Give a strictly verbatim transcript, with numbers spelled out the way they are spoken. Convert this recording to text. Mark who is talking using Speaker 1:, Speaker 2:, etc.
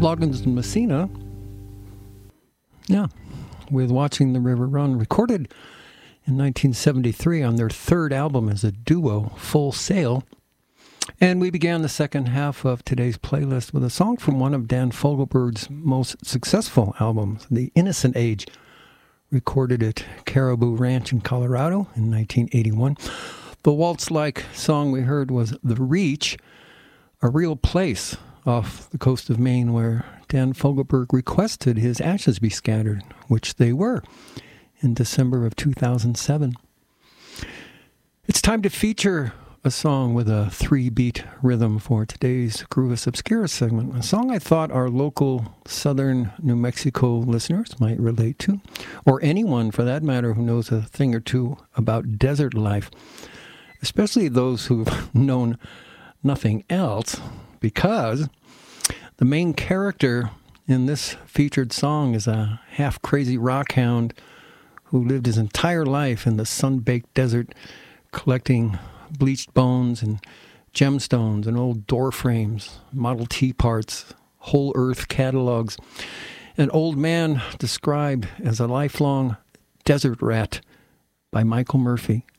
Speaker 1: Loggins and Messina, yeah, with Watching the River Run, recorded in nineteen seventy-three on their third album as a duo, Full Sail. And we began the second half of today's playlist with a song from one of Dan Fogelberg's most successful albums, The Innocent Age, recorded at Caribou Ranch in Colorado in nineteen eighty-one. The waltz-like song we heard was The Reach, a real place off the coast of Maine where Dan Fogelberg requested his ashes be scattered, which they were in December of two thousand seven. It's time to feature a song with a three-beat rhythm for today's Groovis Obscura segment, a song I thought our local southern New Mexico listeners might relate to, or anyone for that matter who knows a thing or two about desert life, especially those who've known nothing else, because the main character in this featured song is a half-crazy rockhound who lived his entire life in the sun-baked desert collecting bleached bones and gemstones and old door frames, Model T parts, whole earth catalogs. An old man described as a lifelong desert rat by Michael Murphy.